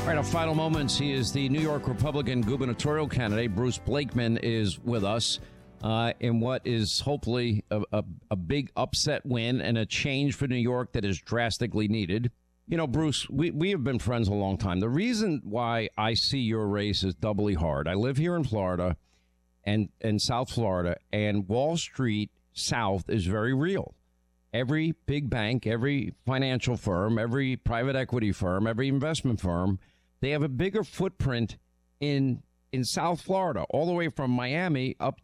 All right, our final moments. He is the New York Republican gubernatorial candidate. Bruce Blakeman is with us in what is hopefully a big upset win and a change for New York that is drastically needed. You know, Bruce, we have been friends a long time. The reason why I see your race is doubly hard. I live here in Florida and South Florida, and Wall Street South is very real. Every big bank, every financial firm, every private equity firm, every investment firm, they have a bigger footprint in South Florida, all the way from Miami up